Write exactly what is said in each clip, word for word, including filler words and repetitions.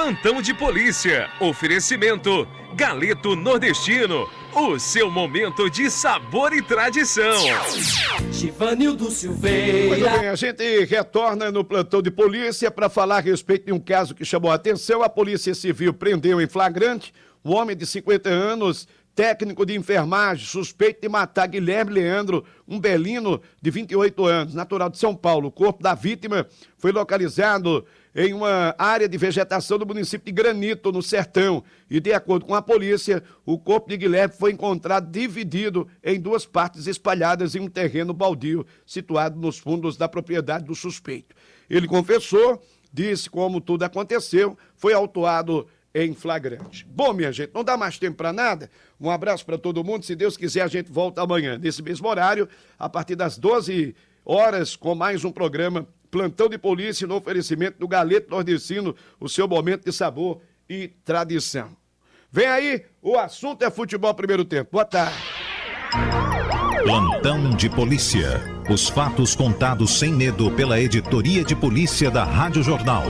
Plantão de polícia. Oferecimento Galeto Nordestino. O seu momento de sabor e tradição. Givanildo Silveira. Muito bem, a gente retorna no plantão de polícia para falar a respeito de um caso que chamou a atenção. A Polícia Civil prendeu em flagrante um homem de cinquenta anos, técnico de enfermagem, suspeito de matar Guilherme Leandro, um belino de vinte e oito anos, natural de São Paulo. O corpo da vítima foi localizado em uma área de vegetação do município de Granito, no Sertão. E, de acordo com a polícia, o corpo de Guilherme foi encontrado dividido em duas partes espalhadas em um terreno baldio situado nos fundos da propriedade do suspeito. Ele confessou, disse como tudo aconteceu, foi autuado em flagrante. Bom, minha gente, não dá mais tempo para nada. Um abraço para todo mundo. Se Deus quiser, a gente volta amanhã, nesse mesmo horário, a partir das doze horas, com mais um programa Plantão de Polícia no oferecimento do Galeto Nordestino, o seu momento de sabor e tradição. Vem aí, o assunto é futebol primeiro tempo. Boa tarde. Plantão de Polícia. Os fatos contados sem medo pela editoria de polícia da Rádio Jornal.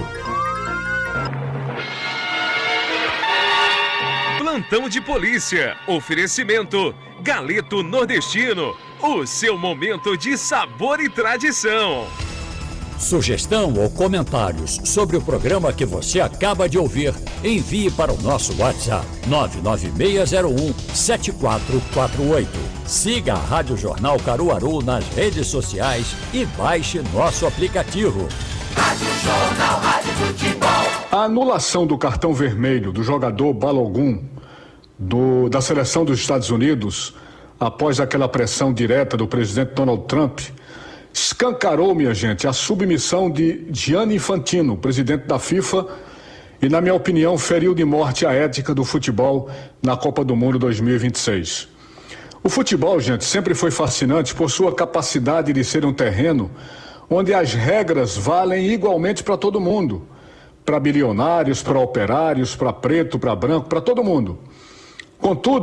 Plantão de polícia. Oferecimento Galeto Nordestino. O seu momento de sabor e tradição. Sugestão ou comentários sobre o programa que você acaba de ouvir, envie para o nosso WhatsApp nove nove seis zero um sete quatro quatro oito. Siga a Rádio Jornal Caruaru nas redes sociais e baixe nosso aplicativo. Rádio Jornal, Rádio Futebol. A anulação do cartão vermelho do jogador Balogun do, da seleção dos Estados Unidos, após aquela pressão direta do presidente Donald Trump, escancarou, minha gente, a submissão de Gianni Infantino, presidente da FIFA, e, na minha opinião, feriu de morte a ética do futebol na Copa do Mundo dois mil e vinte e seis. O futebol, gente, sempre foi fascinante por sua capacidade de ser um terreno onde as regras valem igualmente para todo mundo, para bilionários, para operários, para preto, para branco, para todo mundo. Contudo,